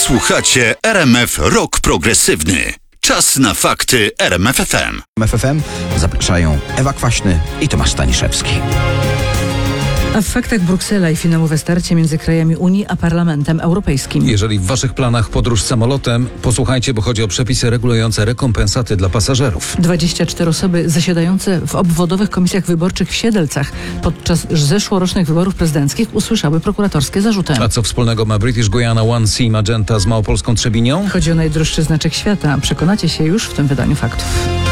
Słuchacie RMF Rock Progresywny. Czas na fakty RMF FM. RMF FM zapraszają Ewa Kwaśny i Tomasz Staniszewski. A w faktach Bruksela i finałowe starcie między krajami Unii a Parlamentem Europejskim. Jeżeli w waszych planach podróż samolotem, posłuchajcie, bo chodzi o przepisy regulujące rekompensaty dla pasażerów. 24 osoby zasiadające w obwodowych komisjach wyborczych w Siedlcach podczas zeszłorocznych wyborów prezydenckich usłyszały prokuratorskie zarzuty. A co wspólnego ma British Guiana One Sea Magenta z małopolską Trzebinią? Chodzi o najdroższy znaczek świata. Przekonacie się już w tym wydaniu faktów.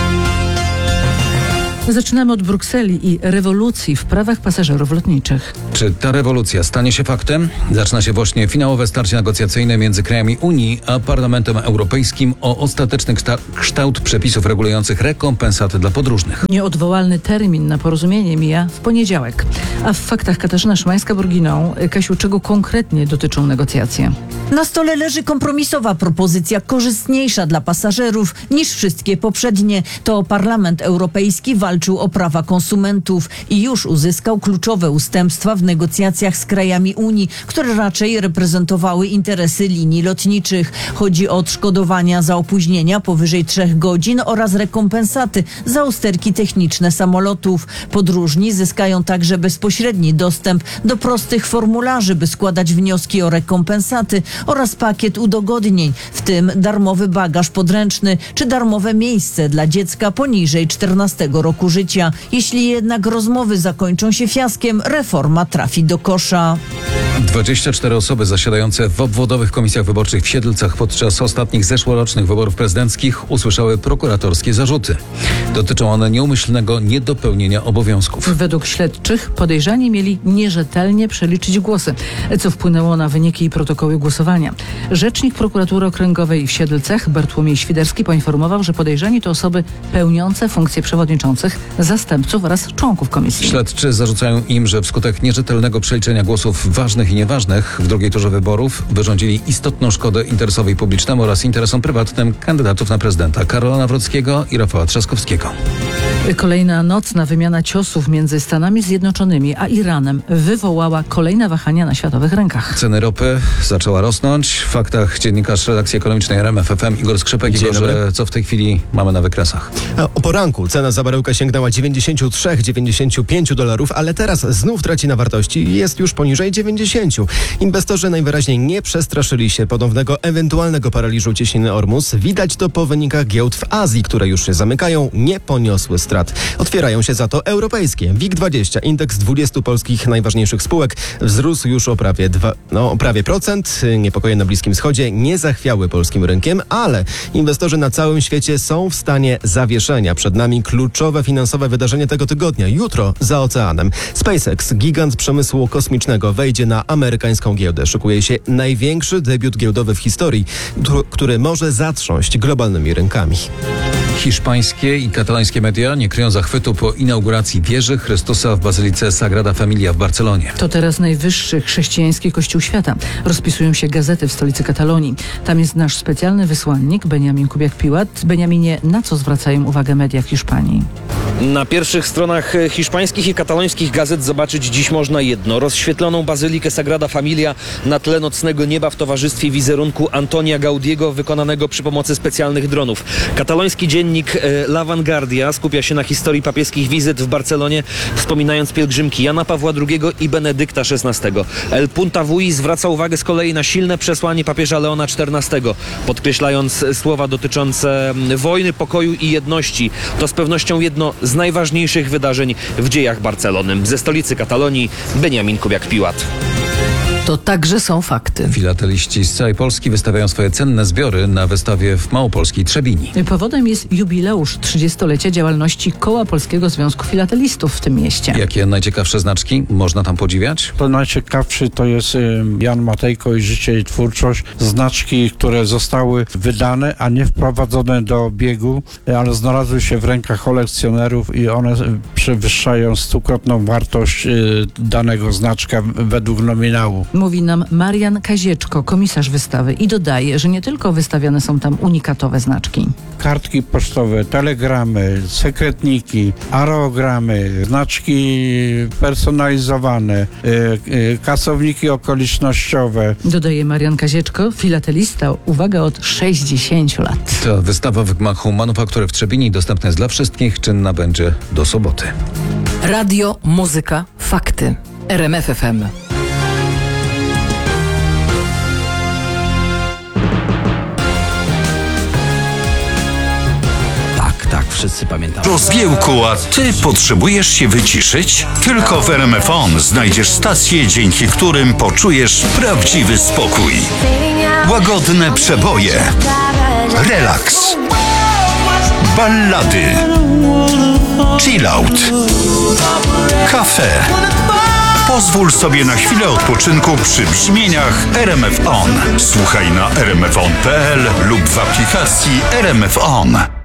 Zaczynamy od Brukseli i rewolucji w prawach pasażerów lotniczych. Czy ta rewolucja stanie się faktem? Zaczyna się właśnie finałowe starcie negocjacyjne między krajami Unii a Parlamentem Europejskim o ostateczny kształt przepisów regulujących rekompensaty dla podróżnych. Nieodwołalny termin na porozumienie mija w poniedziałek. A w faktach Katarzyna Szymańska-Burginą. Kasiu, czego konkretnie dotyczą negocjacje? Na stole leży kompromisowa propozycja korzystniejsza dla pasażerów niż wszystkie poprzednie. To Parlament Europejski walczył o prawa konsumentów i już uzyskał kluczowe ustępstwa w negocjacjach z krajami Unii, które raczej reprezentowały interesy linii lotniczych. Chodzi o odszkodowania za opóźnienia powyżej 3 godzin oraz rekompensaty za usterki techniczne samolotów. Podróżni zyskają także bezpośredni dostęp do prostych formularzy, by składać wnioski o rekompensaty oraz pakiet udogodnień, w tym darmowy bagaż podręczny czy darmowe miejsce dla dziecka poniżej 14 roku życia. Jeśli jednak rozmowy zakończą się fiaskiem, reforma trafi do kosza. 24 osoby zasiadające w obwodowych komisjach wyborczych w Siedlcach podczas ostatnich zeszłorocznych wyborów prezydenckich usłyszały prokuratorskie zarzuty. Dotyczą one nieumyślnego niedopełnienia obowiązków. Według śledczych podejrzani mieli nierzetelnie przeliczyć głosy, co wpłynęło na wyniki i protokoły głosowania. Rzecznik prokuratury okręgowej w Siedlcach, Bartłomiej Świderski, poinformował, że podejrzani to osoby pełniące funkcje przewodniczących, zastępców oraz członków komisji. Śledczy zarzucają im, że wskutek nierzetelnego przeliczenia głosów ważnych i nieważnych w drugiej turze wyborów wyrządzili istotną szkodę interesowi publicznemu oraz interesom prywatnym kandydatów na prezydenta Karola Nawrockiego i Rafała Trzaskowskiego. Kolejna nocna wymiana ciosów między Stanami Zjednoczonymi a Iranem wywołała kolejne wahania na światowych rynkach. Ceny ropy zaczęła rosnąć. W faktach dziennikarz redakcji ekonomicznej RMF FM Igor Skrzypek. Igorze, co w tej chwili mamy na wykresach? O poranku cena za baryłkę sięgnęła $93–95, ale teraz znów traci na wartości i jest już poniżej 90. Inwestorzy najwyraźniej nie przestraszyli się ponownego ewentualnego paraliżu cieśniny Ormus. Widać to po wynikach giełd w Azji, które już się zamykają, nie poniosły strat. Otwierają się za to europejskie. WIG20, indeks 20 polskich najważniejszych spółek, wzrósł już o prawie procent. Niepokoje na Bliskim Wschodzie nie zachwiały polskim rynkiem, ale inwestorzy na całym świecie są w stanie zawieszenia. Przed nami kluczowe finansowe wydarzenie tego tygodnia. Jutro za oceanem. SpaceX, gigant przemysłu kosmicznego, wejdzie na amerykańską giełdę. Szykuje się największy debiut giełdowy w historii, który może zatrząść globalnymi rynkami. Hiszpańskie i katalońskie media nie kryją zachwytu po inauguracji wieży Chrystusa w Bazylice Sagrada Familia w Barcelonie. To teraz najwyższy chrześcijański kościół świata. Rozpisują się gazety w stolicy Katalonii. Tam jest nasz specjalny wysłannik Beniamin Kubiak-Piłat. Beniaminie, na co zwracają uwagę media w Hiszpanii? Na pierwszych stronach hiszpańskich i katalońskich gazet zobaczyć dziś można jedno. Rozświetloną bazylikę Sagrada Familia na tle nocnego nieba w towarzystwie wizerunku Antonia Gaudiego wykonanego przy pomocy specjalnych dronów. Kataloński dziennik La Vanguardia skupia się na historii papieskich wizyt w Barcelonie, wspominając pielgrzymki Jana Pawła II i Benedykta XVI. El Puntavui zwraca uwagę z kolei na silne przesłanie papieża Leona XIV, podkreślając słowa dotyczące wojny, pokoju i jedności. To z pewnością jedno z najważniejszych wydarzeń w dziejach Barcelony. Ze stolicy Katalonii Beniamin Kubiak-Piłat. To także są fakty. Filateliści z całej Polski wystawiają swoje cenne zbiory na wystawie w małopolskiej Trzebini. Powodem jest jubileusz 30-lecia działalności Koła Polskiego Związku Filatelistów w tym mieście. Jakie najciekawsze znaczki można tam podziwiać? To najciekawszy to jest Jan Matejko i życie i twórczość. Znaczki, które zostały wydane, a nie wprowadzone do obiegu, ale znalazły się w rękach kolekcjonerów i one przewyższają 100-krotną wartość danego znaczka według nominału. Mówi nam Marian Kazieczko, komisarz wystawy, i dodaje, że nie tylko wystawiane są tam unikatowe znaczki. Kartki pocztowe, telegramy, sekretniki, aerogramy, znaczki personalizowane, kasowniki okolicznościowe. Dodaje Marian Kazieczko, filatelista, uwaga, od 60 lat. Ta wystawa w gmachu Manufaktury w Trzebinie dostępna jest dla wszystkich, czynna będzie do soboty. Radio, muzyka, fakty. RMF FM. Tak, wszyscy pamiętamy. Do zgiełku, a ty potrzebujesz się wyciszyć? Tylko w RMF On znajdziesz stacje, dzięki którym poczujesz prawdziwy spokój. Łagodne przeboje, relaks, ballady, chillout, kafe. Pozwól sobie na chwilę odpoczynku przy brzmieniach RMF On. Słuchaj na rmfon.pl lub w aplikacji RMF On.